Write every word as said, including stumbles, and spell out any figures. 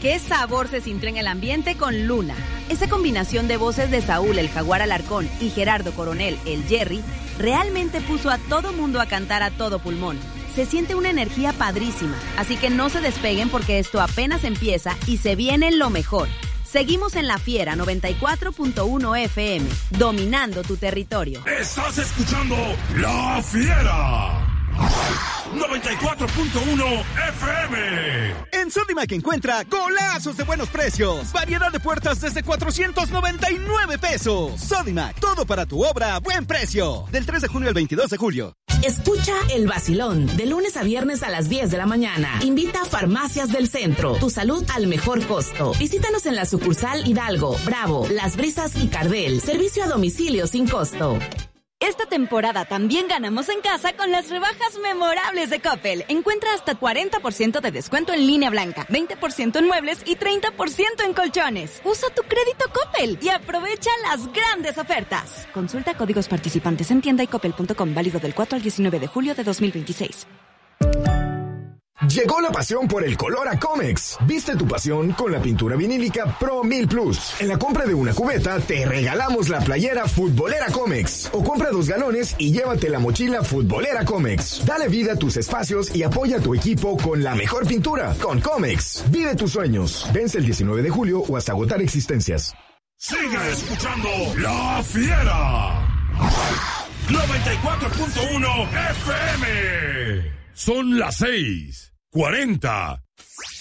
qué sabor se sintió en el ambiente con Luna. Esa combinación de voces de Saúl, el Jaguar Alarcón, y Gerardo Coronel, el Jerry, realmente puso a todo mundo a cantar a todo pulmón. Se siente una energía padrísima, así que no se despeguen porque esto apenas empieza y se viene lo mejor. Seguimos en La Fiera noventa y cuatro punto uno F M, dominando tu territorio. Estás escuchando La Fiera noventa y cuatro punto uno F M. En Sodimac encuentra golazos de buenos precios. Variedad de puertas desde cuatrocientos noventa y nueve pesos. Sodimac, todo para tu obra a buen precio. Del tres de junio al veintidós de julio. Escucha El Vacilón, de lunes a viernes a las diez de la mañana. Invita a Farmacias del Centro, tu salud al mejor costo. Visítanos en la sucursal Hidalgo, Bravo, Las Brisas y Cardel. Servicio a domicilio sin costo. Esta temporada también ganamos en casa con las rebajas memorables de Coppel. Encuentra hasta cuarenta por ciento de descuento en línea blanca, veinte por ciento en muebles y treinta por ciento en colchones. Usa tu crédito Coppel y aprovecha las grandes ofertas. Consulta códigos participantes en tienda y coppel punto com, válido del cuatro al diecinueve de julio de dos mil veintiséis. Llegó la pasión por el color a Comex. Viste tu pasión con la pintura vinílica Pro mil Plus. En la compra de una cubeta, te regalamos la playera futbolera Comex. O compra dos galones y llévate la mochila futbolera Comex. Dale vida a tus espacios y apoya a tu equipo con la mejor pintura. Con Comex. Vive tus sueños. Vence el diecinueve de julio o hasta agotar existencias. Sigue escuchando La Fiera noventa y cuatro punto uno F M. Son las seis cuarenta.